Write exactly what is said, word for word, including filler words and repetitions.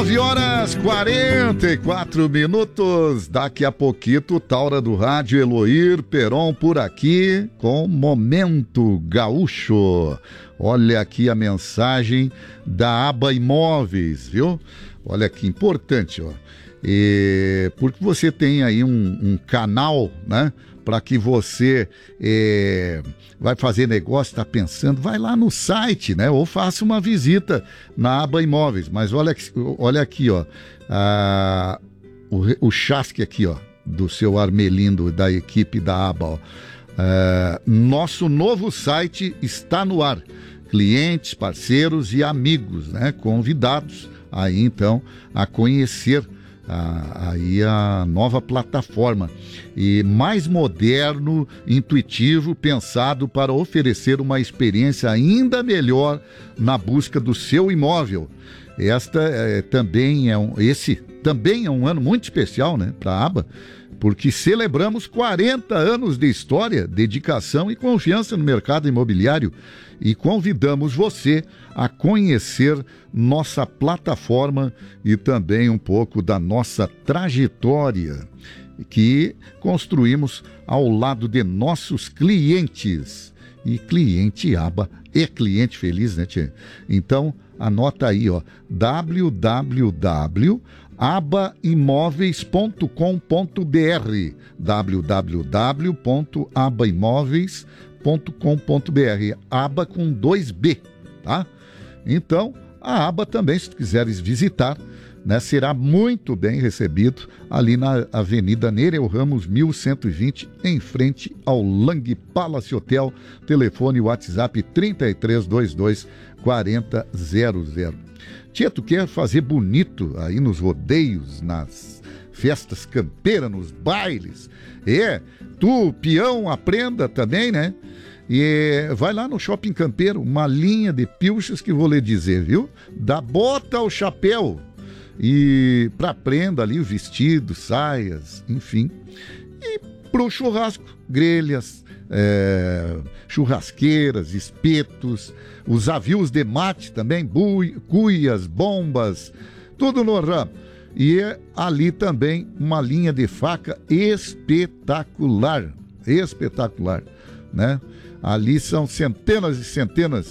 nove horas quarenta e quatro minutos. Daqui a pouquinho, Taura do Rádio, Eloir Peron por aqui com Momento Gaúcho. Olha aqui a mensagem da Aba Imóveis, viu? Olha que importante, ó. E, porque você tem aí um, um canal, né? Para que você é, vai fazer negócio, está pensando, vai lá no site, né? Ou faça uma visita na Aba Imóveis. Mas olha, olha aqui, ó, a, o, o chasque aqui, ó, do seu Armelindo, da equipe da Aba, ó. A, nosso novo site está no ar. Clientes, parceiros e amigos, né? Convidados aí então a conhecer A, aí a nova plataforma e mais moderno, intuitivo, pensado para oferecer uma experiência ainda melhor na busca do seu imóvel. Esta é, também é um, esse também é um ano muito especial, né, para a Aba, porque celebramos quarenta anos de história, dedicação e confiança no mercado imobiliário e convidamos você a conhecer nossa plataforma e também um pouco da nossa trajetória que construímos ao lado de nossos clientes. E cliente Aba é cliente feliz, né, tchê? Então, anota aí, ó, w w w ponto aba imóveis ponto com ponto b r w w w ponto aba imóveis ponto com ponto b r, Aba com dois B, tá? Então, a Aba também, se tu quiseres visitar, né, será muito bem recebido ali na Avenida Nereu Ramos, mil cento e vinte, em frente ao Lang Palace Hotel. Telefone WhatsApp trinta e três vinte e dois quarenta zero zero. Tia, tu quer fazer bonito aí nos rodeios, nas festas campeiras, nos bailes? É, tu, peão, aprenda também, né? E vai lá no Shopping Campeiro, uma linha de pilchas que vou lhe dizer, viu? Da bota ao chapéu. E para prenda ali o vestido, saias, enfim. E pro churrasco, grelhas, é, churrasqueiras, espetos, os avios de mate também, bui, cuias, bombas, tudo no ramo. E é ali também uma linha de faca espetacular, espetacular, né? Ali são centenas e centenas